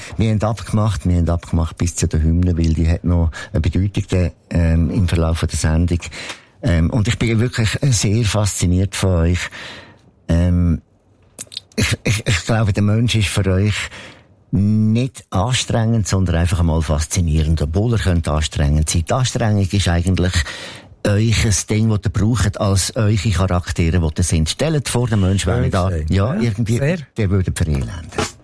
Wir haben abgemacht bis zu der Hymne, weil die hat noch eine Bedeutung im Verlauf der Sendung. Und ich bin wirklich sehr fasziniert von euch. Ich glaube, der Mensch ist für euch nicht anstrengend, sondern einfach einmal faszinierend, obwohl er könnte anstrengend sein. Die Anstrengung ist eigentlich euch ein Ding, das ihr braucht als eure Charaktere, die ihr sind. Stellt vor, der Mensch wäre nicht da. Ja, irgendwie, der würde verelenden.